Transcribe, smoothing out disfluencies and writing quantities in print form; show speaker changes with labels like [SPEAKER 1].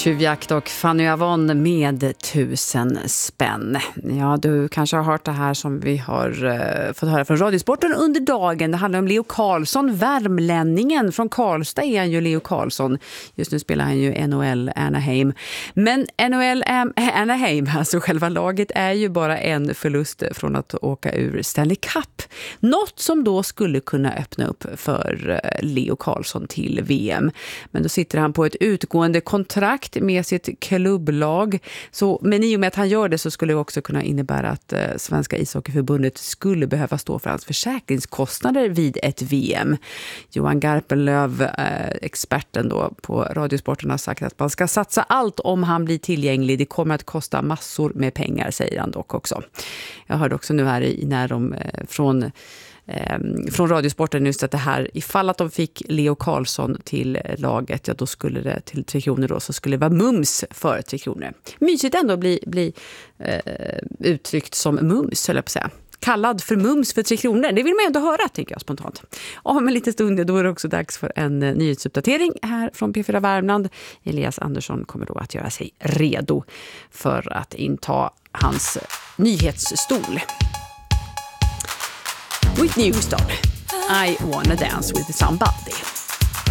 [SPEAKER 1] Tjuvjakt och Fanny Avon med 1000 spänn. Ja, du kanske har hört det här som vi har fått höra från Radiosporten under dagen. Det handlar om Leo Carlsson, värmlänningen. Från Karlstad är han ju Leo Carlsson. Just nu spelar han ju NHL Anaheim. Men NHL Anaheim, alltså själva laget, är ju bara en förlust från att åka ur Stanley Cup. Något som då skulle kunna öppna upp för Leo Carlsson till VM. Men då sitter han på ett utgående kontrakt med sitt klubblag. Men i och med att han gör det så skulle det också kunna innebära att Svenska ishockeyförbundet skulle behöva stå för hans försäkringskostnader vid ett VM. Johan Garpenlöv, experten då på Radiosporten, har sagt att man ska satsa allt om han blir tillgänglig. Det kommer att kosta massor med pengar, säger han dock också. Jag hörde också nu här när de från Radiosporten just att det här, ifall att de fick Leo Carlsson till laget, ja då skulle det till 3 kronor då, så skulle det vara mums för 3 kronor. Mysigt ändå bli uttryckt som mums, höll jag på att säga. Kallad för mums för 3 kronor. Det vill man ändå höra, tänker jag spontant. Om en liten stund då är det också dags för en nyhetsuppdatering här från P4 Värmland. Elias Andersson kommer då att göra sig redo för att inta hans nyhetsstol. Whitney Houston, I wanna dance with somebody.